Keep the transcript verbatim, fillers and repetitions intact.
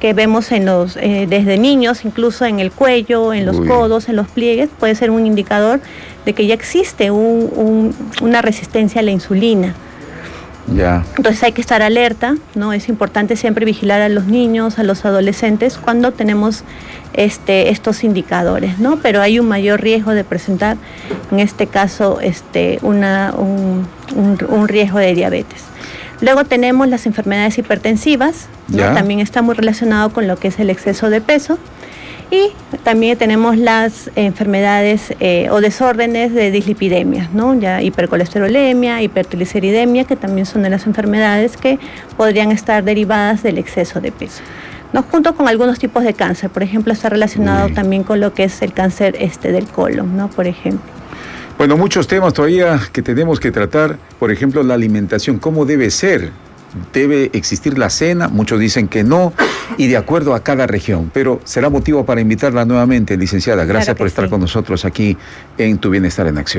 que vemos en los eh, desde niños, incluso en el cuello, en los Uy. codos, en los pliegues, puede ser un indicador de que ya existe un, un, una resistencia a la insulina. Ya. Entonces hay que estar alerta, ¿no? Es importante siempre vigilar a los niños, a los adolescentes cuando tenemos este, estos indicadores, ¿no? Pero hay un mayor riesgo de presentar, en este caso, este, una, un, un, un riesgo de diabetes. Luego tenemos las enfermedades hipertensivas, ¿no? También está muy relacionado con lo que es el exceso de peso. Y también tenemos las enfermedades eh, o desórdenes de dislipidemia, ¿no? Ya hipercolesterolemia, hipertrigliceridemia, que también son de las enfermedades que podrían estar derivadas del exceso de peso, ¿no? Junto con algunos tipos de cáncer, por ejemplo, está relacionado Uy. también con lo que es el cáncer este, del colon, ¿no? Por ejemplo. Bueno, muchos temas todavía que tenemos que tratar, por ejemplo, la alimentación, ¿cómo debe ser? ¿Debe existir la cena? Muchos dicen que no, y de acuerdo a cada región. Pero será motivo para invitarla nuevamente, licenciada. Gracias claro por estar sí. con nosotros aquí en Tu Bienestar en Acción.